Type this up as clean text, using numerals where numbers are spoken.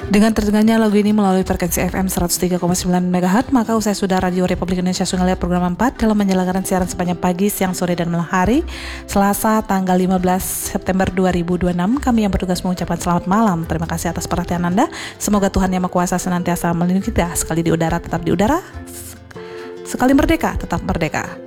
Dengan terdengarnya lagu ini melalui frekuensi FM 103,9 MHz, maka usai sudah Radio Republik Indonesia Sungai Liat program 4 dalam menyelenggarakan siaran sepanjang pagi, siang, sore, dan malam hari, Selasa tanggal 15 September 2026, kami yang bertugas mengucapkan selamat malam. Terima kasih atas perhatian Anda. Semoga Tuhan Yang Maha Kuasa senantiasa melindungi kita. Sekali di udara, tetap di udara. Sekali merdeka, tetap merdeka.